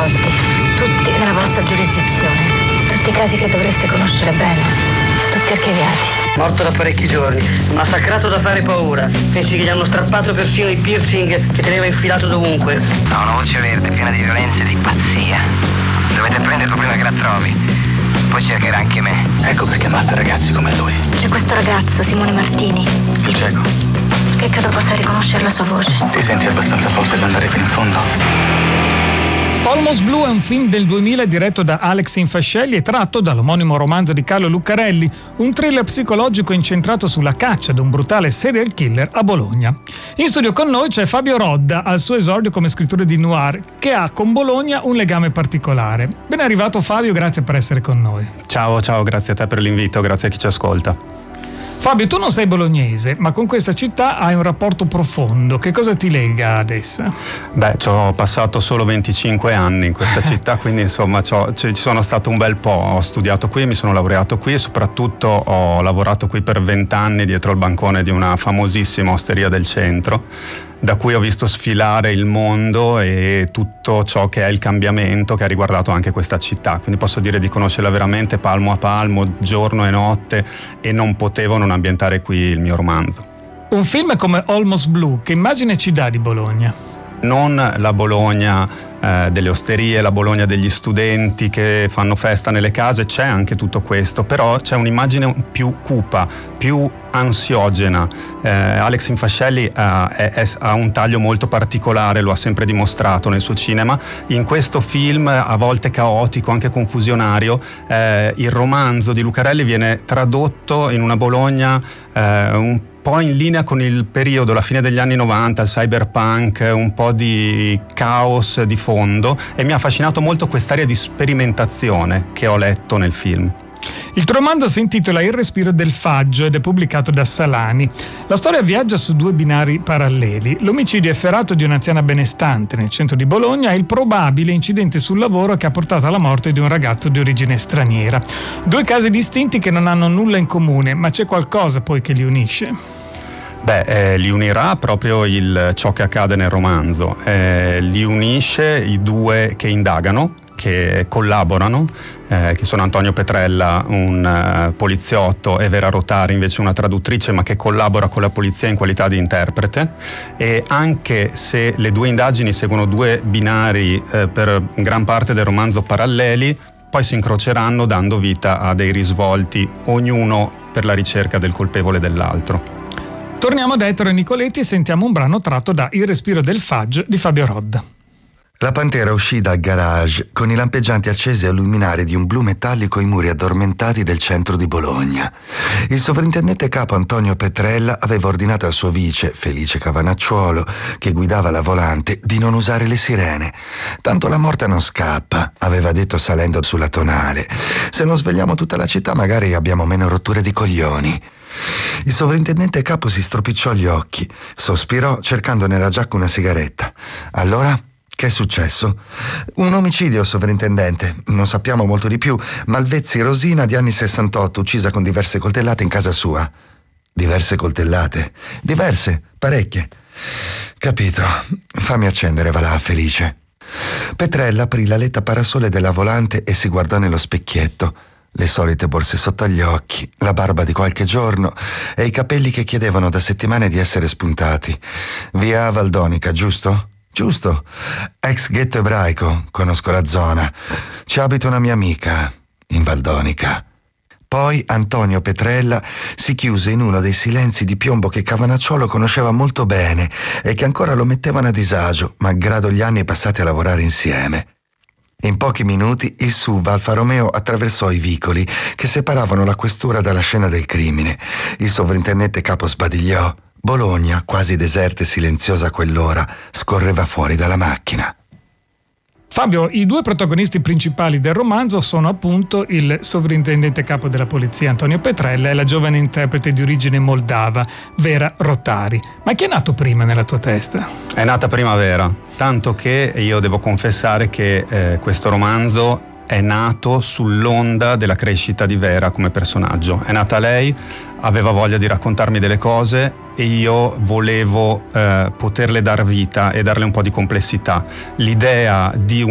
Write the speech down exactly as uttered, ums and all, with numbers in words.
risolti, tutti nella vostra giurisdizione. Tutti i casi che dovreste conoscere bene, tutti archiviati. Morto da parecchi giorni, massacrato da fare paura. Pensi che gli hanno strappato persino i piercing che teneva infilato dovunque. Ha una voce verde piena di violenza e di pazzia. Dovete prenderlo prima che la trovi. Poi cercherà anche me. Ecco perché ammazza ragazzi come lui. C'è questo ragazzo, Simone Martini, Il cieco. che credo possa riconoscere la sua voce. Ti senti abbastanza forte per andare fino in fondo? Almost Blue è un film del duemila diretto da Alex Infascelli e tratto dall'omonimo romanzo di Carlo Lucarelli, un thriller psicologico incentrato sulla caccia ad un brutale serial killer a Bologna. In studio con noi c'è Fabio Rodda, al suo esordio come scrittore di noir, che ha con Bologna un legame particolare. Ben arrivato Fabio, grazie per essere con noi. Ciao, ciao, grazie a te per l'invito, grazie a chi ci ascolta. Fabio, tu non sei bolognese, ma con questa città hai un rapporto profondo. Che cosa ti lega ad essa? Beh, ci ho passato solo venticinque anni in questa città, quindi insomma ci sono stato un bel po'. Ho studiato qui, mi sono laureato qui e soprattutto ho lavorato qui per vent'anni dietro il bancone di una famosissima osteria del centro, da cui ho visto sfilare il mondo e tutto ciò che è il cambiamento che ha riguardato anche questa città. Quindi posso dire di conoscerla veramente palmo a palmo, giorno e notte, e non potevo non ambientare qui il mio romanzo. Un film come Almost Blue, che immagine ci dà di Bologna? Non la Bologna eh, delle osterie, la Bologna degli studenti che fanno festa nelle case, c'è anche tutto questo, però c'è un'immagine più cupa, più ansiogena. Eh, Alex Infascelli eh, è, è, ha un taglio molto particolare, lo ha sempre dimostrato nel suo cinema. In questo film, a volte caotico, anche confusionario, eh, il romanzo di Lucarelli viene tradotto in una Bologna eh, un po' in linea con il periodo, la fine degli anni novanta, il cyberpunk, un po' di caos di fondo, e mi ha affascinato molto quest'area di sperimentazione che ho letto nel film. Il tuo romanzo si intitola Il respiro del faggio ed è pubblicato da Salani. La storia viaggia su due binari paralleli: l'omicidio efferato di un'anziana benestante nel centro di Bologna e il probabile incidente sul lavoro che ha portato alla morte di un ragazzo di origine straniera. Due casi distinti che non hanno nulla in comune, ma c'è qualcosa poi che li unisce? Beh, eh, li unirà proprio il, ciò che accade nel romanzo. Eh, li unisce i due che indagano, che collaborano, eh, che sono Antonio Petrella, un uh, poliziotto, e Vera Rotari, invece una traduttrice, ma che collabora con la polizia in qualità di interprete. E anche se le due indagini seguono due binari eh, per gran parte del romanzo paralleli, poi si incroceranno dando vita a dei risvolti, ognuno per la ricerca del colpevole dell'altro. Torniamo da Ettore Nicoletti e sentiamo un brano tratto da Il respiro del faggio di Fabio Rodda. La Pantera uscì dal garage con i lampeggianti accesi a illuminare di un blu metallico i muri addormentati del centro di Bologna. Il sovrintendente capo Antonio Petrella aveva ordinato al suo vice, Felice Cavanacciuolo, che guidava la volante, di non usare le sirene. Tanto la morte non scappa, aveva detto salendo sulla tonale. Se non svegliamo tutta la città magari abbiamo meno rotture di coglioni. Il sovrintendente capo si stropicciò gli occhi, sospirò cercando nella giacca una sigaretta. Allora? Che è successo? Un omicidio, sovrintendente. Non sappiamo molto di più. Malvezzi Rosina, di anni sessantotto, uccisa con diverse coltellate in casa sua. Diverse coltellate? Diverse, parecchie. Capito. Fammi accendere, va là, Felice. Petrella aprì la letta parasole della volante e si guardò nello specchietto. Le solite borse sotto agli occhi, la barba di qualche giorno e i capelli che chiedevano da settimane di essere spuntati. Via Valdonica, giusto? Giusto. Ex ghetto ebraico, conosco la zona. Ci abita una mia amica in Valdonica. Poi Antonio Petrella si chiuse in uno dei silenzi di piombo che Cavanacciuolo conosceva molto bene e che ancora lo mettevano a disagio, malgrado gli anni passati a lavorare insieme. In pochi minuti il S U V Alfa Romeo attraversò i vicoli che separavano la questura dalla scena del crimine. Il sovrintendente capo sbadigliò. Bologna, quasi deserta e silenziosa a quell'ora, scorreva fuori dalla macchina. Fabio, i due protagonisti principali del romanzo sono appunto il sovrintendente capo della polizia Antonio Petrella e la giovane interprete di origine moldava Vera Rotari. Ma chi è nato prima nella tua testa? È nata prima Vera, tanto che io devo confessare che eh, questo romanzo è nato sull'onda della crescita di Vera come personaggio. È nata lei, aveva voglia di raccontarmi delle cose e io volevo eh, poterle dar vita e darle un po' di complessità. L'idea di